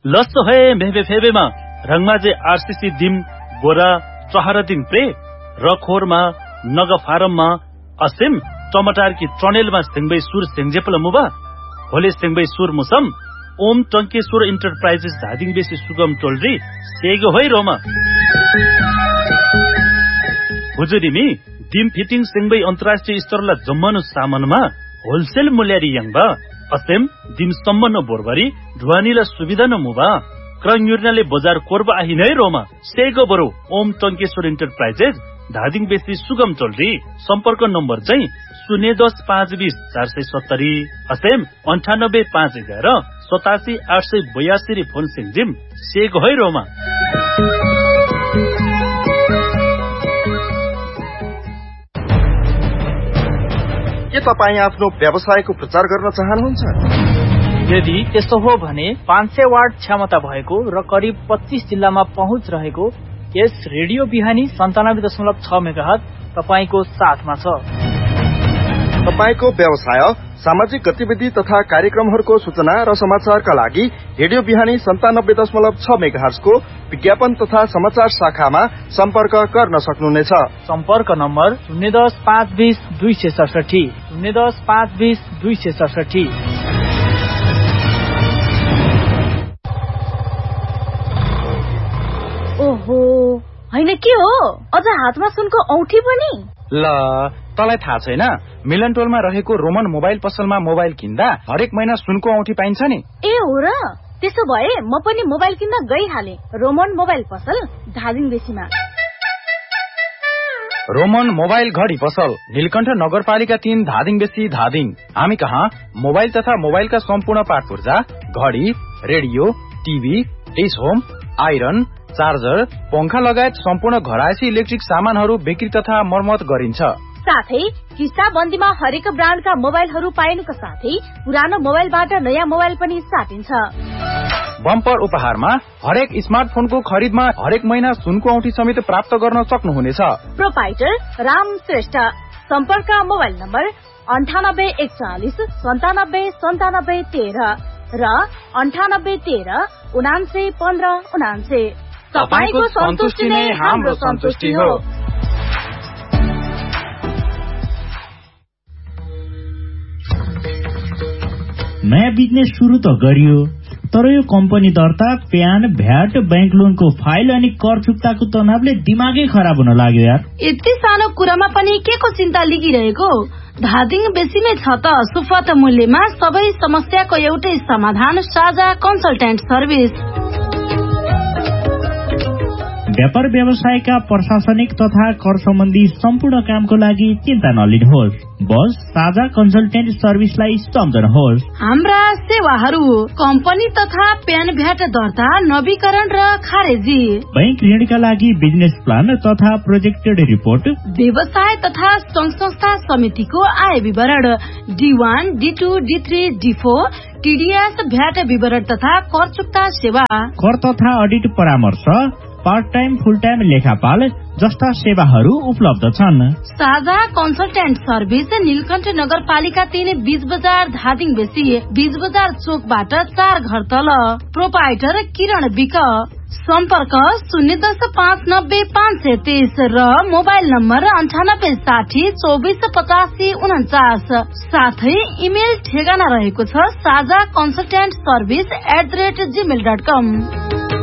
लस्तो है मेहबे फेबेमा रंगमाजे आरसीसी दिम गोरा चहरा दिन प्रे रखोरमा नग फारममा असिम टमाटर की ट्रनेलमा सिंगबै सुर सिंगजेपल मुबा होले सिंगबै सुर मुसम ओम टंकेश्वर इंटरप्राइजेस धादिङ बेसी सुगम टोलरी सेगो है रोमा हुजुरिमी दिम फिटिङ सिंगबै अन्तर्राष्ट्रिय स्तरला जम्मनु सामानमा होलसेल मूल्यारी यंगबा असेम दिम सम्मन बोरबरी ढुवानीला सुविधा न मुबा क्रन्युर्नाले बजार कोरबा आहि नै रोमा सेगो बरो ओम टंकेश्वर इंटरप्राइजेस धादिङ बेसी सुगम टोलरी सम्पर्क नम्बर चाहिँ 010-520-470 असेम 98-511-87-882 फोन सिंजिम सेगो है रोमा। के तपाईँ आफ्नो व्यवसायको प्रचार गर्न चाहनुहुन्छ? यदि त्यसो हो भने 500 वाट क्षमता भएको र करिब 25 जिल्लामा पहुँच रहेको यस रेडियो बिहानी 97.6 मेगाहर्ज तपाईको साथमा छ। तपाईको व्यवसाय, सामाजिक गतिविधि तथा कार्यक्रमहरूको सूचना र समाचारका लागि रेडियो बिहानी 97.6 मेगाहर्जको विज्ञापन तथा समाचार शाखामा सम्पर्क गर्न सक्नुहुनेछ। सम्पर्क नम्बर 010-520-267 010-520-267। ओहो हैन के हो अझ हातमा सुनको औठी पनि? ल तलाई थाहा छैन मिलन टोलमा रहेको रोमन मोबाइल पसलमा मोबाइल किन्दा हरेक महिना सुनको औठी पाइन्छ नि। ए हो र त्यसो भए म पनि मोबाइल किन्न गइहाले रोमन मोबाइल पसल धादिङ बेसीमा। रोमन मोबाइल घडी पसल नीलकण्ठ नगरपालिका 3 धादिङ बेसी धादिङ। हामी कहाँ मोबाइल तथा मोबाइलका सम्पूर्ण पार्ट पुर्जा, घडी, radio, TV, dish home, iron, charger, पंखा लगायत सम्पूर्ण घरायसी इलेक्ट्रिक सामानहरू बिक्री तथा मर्मत गरिन्छ। साथै किस्ता बन्दीमा हरेक ब्रान्डका मोबाइलहरू पाइनुका साथै पुरानो मोबाइलबाट नयाँ मोबाइल पनि साटिन्छ। बम्पर उपहारमा हरेक स्मार्टफोनको खरिदमा हरेक महिना सुनको औठी समेत प्राप्त गर्न सक्नुहुनेछ। प्रोपाइटर राम श्रेष्ठ। सम्पर्क मोबाइल नम्बर 9841-97-97-13 र 9813-7915-79। तपाईको सन्तुष्टि नै हाम्रो सन्तुष्टि हो। नयाँ बिजनेस सुरु त गरियो तर यो कम्पनी दर्ता, प्यान, भ्याट, बैंक लोनको फाइल अनि कर चुक्ताको तनावले दिमागै खराब हुन लाग्यो यार। यति सानो कुरामा पनि के को चिन्ता लिगिरहेको? धादिङ बेसीमै छ त सुपथ मूल्यमा सबै समस्याको एउटै समाधान, साझा कन्सल्टेन्ट सर्भिस। व्यापार व्यवसायका प्रशासनिक तथा कर सम्बन्धी सम्पूर्ण कामको लागि चिन्ता नलिनुहोस्, बस साझा कन्सल्टेन्ट सर्भिसलाई सम्झनुहोस्। हाम्रा सेवाहरू कम्पनी तथा प्यान भ्याट दर्ता, नवीकरण र खारेजी, बैंक ऋणका लागि बिजनेस प्लान तथा प्रोजेक्टेड रिपोर्ट, व्यवसाय तथा संघ संस्था समितिको आय विवरण, D1, D2, D3, D4, TDS VAT विवरण तथा कर चुक्ता सेवा, कर तथा अडिट परामर्श, पार्ट टाइम फुल टाइम लेखापाल जस्ता सेवाहरू उपलब्ध छन्। साझा कन्सल्टेन्ट सर्भिस नीलकण्ठ नगरपालिका 3 बीच बजार धादिङ बेसी, बीच बजार चोकबाट 4 घर तल। प्रोपाइटर किरण विक। सम्पर्क 010-590-530 र मोबाइल नम्बर 9860-248549। साथै इमेल ठेगाना रहेको छ साझा कन्सल्टेन्ट सर्भिस @gmail.com।